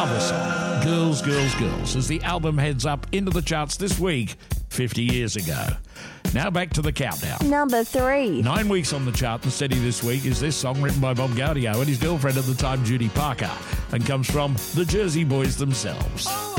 other song, Girls, Girls, Girls, as the album heads up into the charts this week, 50 years ago. Now back to the countdown. Number 3. 9 weeks on the chart and steady this week is this song written by Bob Gaudio and his girlfriend at the time, Judy Parker, and comes from the Jersey Boys themselves. Oh,